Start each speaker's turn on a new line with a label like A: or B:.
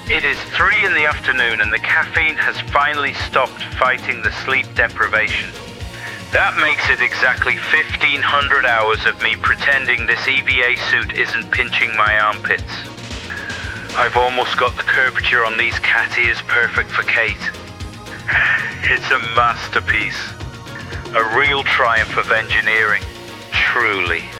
A: It is 3 in the afternoon and the caffeine has finally stopped fighting the sleep deprivation. That makes it exactly 1,500 hours of me pretending this EVA suit isn't pinching my armpits. I've almost got the curvature on these cat ears perfect for Kate. It's a masterpiece. A real triumph of engineering, truly.